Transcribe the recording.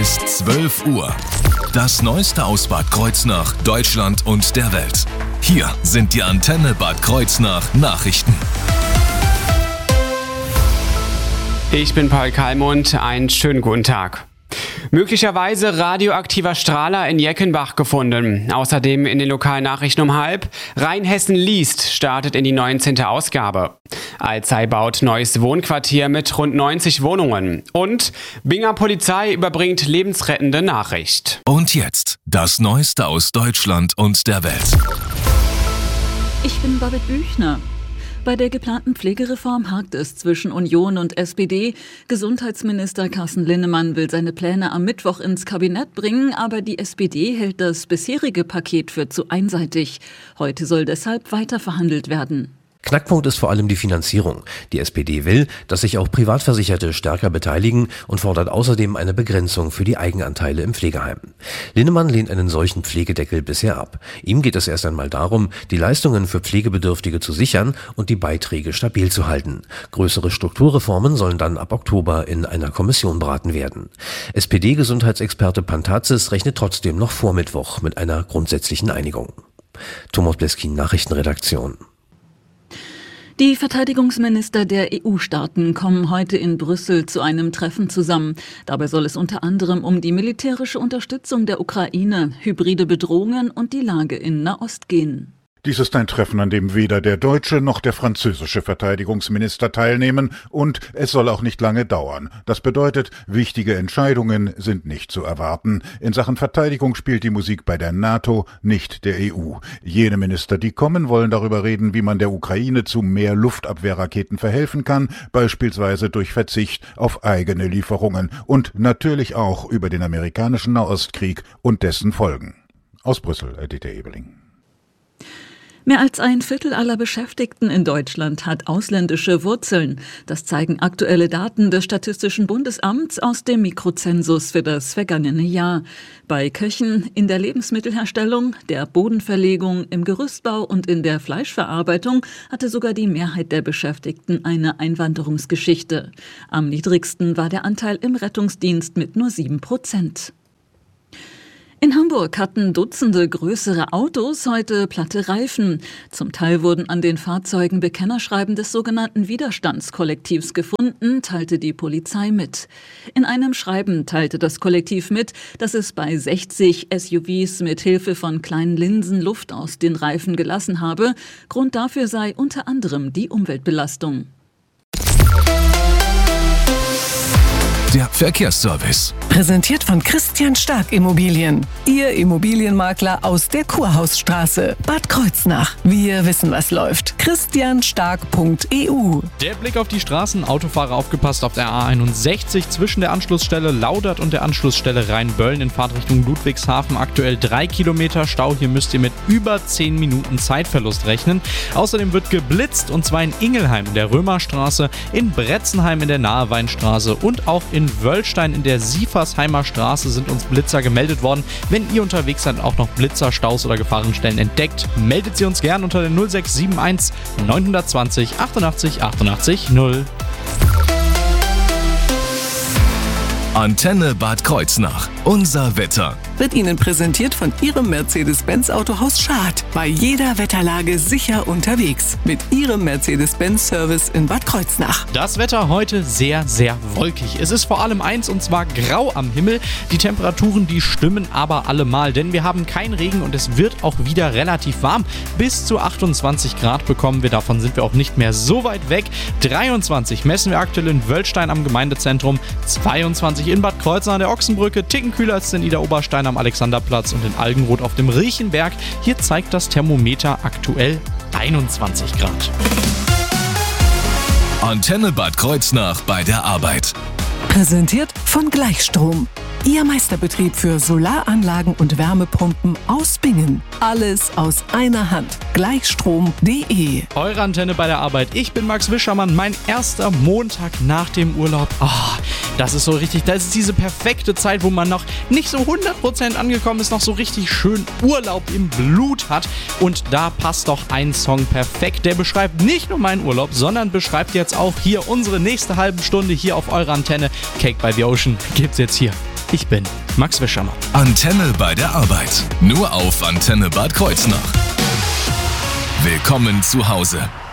Ist 12 Uhr. Das Neueste aus Bad Kreuznach, Deutschland und der Welt. Hier sind die Antenne Bad Kreuznach Nachrichten. Ich bin Paul Kalmund, einen schönen guten Tag. Möglicherweise radioaktiver Strahler in Jeckenbach gefunden. Außerdem in den Lokalnachrichten um 12:30. Rheinhessen liest startet in die 19. Ausgabe. Alzey baut neues Wohnquartier mit rund 90 Wohnungen. Und Binger Polizei überbringt lebensrettende Nachricht. Und jetzt das Neueste aus Deutschland und der Welt. Ich bin Babette Büchner. Bei der geplanten Pflegereform hakt es zwischen Union und SPD. Gesundheitsminister Carsten Linnemann will seine Pläne am Mittwoch ins Kabinett bringen, aber die SPD hält das bisherige Paket für zu einseitig. Heute soll deshalb weiter verhandelt werden. Knackpunkt ist vor allem die Finanzierung. Die SPD will, dass sich auch Privatversicherte stärker beteiligen und fordert außerdem eine Begrenzung für die Eigenanteile im Pflegeheim. Linnemann lehnt einen solchen Pflegedeckel bisher ab. Ihm geht es erst einmal darum, die Leistungen für Pflegebedürftige zu sichern und die Beiträge stabil zu halten. Größere Strukturreformen sollen dann ab Oktober in einer Kommission beraten werden. SPD-Gesundheitsexperte Pantazis rechnet trotzdem noch vor Mittwoch mit einer grundsätzlichen Einigung. Thomas Bleskin, Nachrichtenredaktion. Die Verteidigungsminister der EU-Staaten kommen heute in Brüssel zu einem Treffen zusammen. Dabei soll es unter anderem um die militärische Unterstützung der Ukraine, hybride Bedrohungen und die Lage in Nahost gehen. Dies ist ein Treffen, an dem weder der deutsche noch der französische Verteidigungsminister teilnehmen, und es soll auch nicht lange dauern. Das bedeutet, wichtige Entscheidungen sind nicht zu erwarten. In Sachen Verteidigung spielt die Musik bei der NATO, nicht der EU. Jene Minister, die kommen, wollen darüber reden, wie man der Ukraine zu mehr Luftabwehrraketen verhelfen kann, beispielsweise durch Verzicht auf eigene Lieferungen, und natürlich auch über den amerikanischen Nahostkrieg und dessen Folgen. Aus Brüssel, Dieter Ebeling. Mehr als ein Viertel aller Beschäftigten in Deutschland hat ausländische Wurzeln. Das zeigen aktuelle Daten des Statistischen Bundesamts aus dem Mikrozensus für das vergangene Jahr. Bei Köchen, in der Lebensmittelherstellung, der Bodenverlegung, im Gerüstbau und in der Fleischverarbeitung hatte sogar die Mehrheit der Beschäftigten eine Einwanderungsgeschichte. Am niedrigsten war der Anteil im Rettungsdienst mit nur 7%. In Hamburg hatten Dutzende größere Autos heute platte Reifen. Zum Teil wurden an den Fahrzeugen Bekennerschreiben des sogenannten Widerstandskollektivs gefunden, teilte die Polizei mit. In einem Schreiben teilte das Kollektiv mit, dass es bei 60 SUVs mit Hilfe von kleinen Linsen Luft aus den Reifen gelassen habe. Grund dafür sei unter anderem die Umweltbelastung. Der Verkehrsservice. Präsentiert von Christian Stark Immobilien. Ihr Immobilienmakler aus der Kurhausstraße, Bad Kreuznach. Wir wissen, was läuft. christianstark.eu. Der Blick auf die Straßen. Autofahrer aufgepasst auf der A61 zwischen der Anschlussstelle Laudert und der Anschlussstelle Rheinböllen in Fahrtrichtung Ludwigshafen. Aktuell 3 Kilometer Stau. Hier müsst ihr mit über 10 Minuten Zeitverlust rechnen. Außerdem wird geblitzt, und zwar in Ingelheim in der Römerstraße, in Bretzenheim in der Naheweinstraße und auch in Wöllstein in der Siefersheimer Straße sind uns Blitzer gemeldet worden. Wenn ihr unterwegs seid und auch noch Blitzer, Staus oder Gefahrenstellen entdeckt, meldet sie uns gern unter der 0671 920 88 88 0. Antenne Bad Kreuznach. Unser Wetter. Wird Ihnen präsentiert von Ihrem Mercedes-Benz Autohaus Schad. Bei jeder Wetterlage sicher unterwegs. Mit Ihrem Mercedes-Benz-Service in Bad Kreuznach. Das Wetter heute sehr, sehr wolkig. Es ist vor allem eins, und zwar grau am Himmel. Die Temperaturen, die stimmen aber allemal, denn wir haben keinen Regen und es wird auch wieder relativ warm. Bis zu 28 Grad bekommen wir, davon sind wir auch nicht mehr so weit weg. 23 messen wir aktuell in Wöllstein am Gemeindezentrum, 22 in Bad Kreuznach an der Ochsenbrücke, ticken kühler als in Idar-Oberstein am Alexanderplatz und in Algenroth auf dem Riechenberg. Hier zeigt das Thermometer aktuell 21 Grad. Antenne Bad Kreuznach bei der Arbeit. Präsentiert von Gleichstrom. Ihr Meisterbetrieb für Solaranlagen und Wärmepumpen aus Bingen. Alles aus einer Hand. Gleichstrom.de. Eure Antenne bei der Arbeit. Ich bin Max Wischermann. Mein erster Montag nach dem Urlaub. Das ist so richtig, das ist diese perfekte Zeit, wo man noch nicht so 100% angekommen ist, noch so richtig schön Urlaub im Blut hat. Und da passt doch ein Song perfekt. Der beschreibt nicht nur meinen Urlaub, sondern beschreibt jetzt auch hier unsere nächste halbe Stunde hier auf eurer Antenne. Cake by the Ocean gibt's jetzt hier. Ich bin Max Wischermann. Antenne bei der Arbeit. Nur auf Antenne Bad Kreuznach. Willkommen zu Hause.